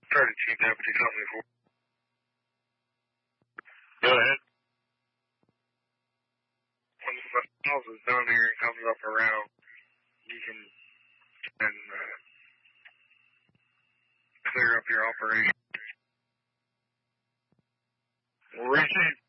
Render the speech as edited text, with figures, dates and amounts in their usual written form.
Started Chief Deputy Company 4. Go ahead. When the house is done here and comes up around, you can clear up your operation. We'll receive.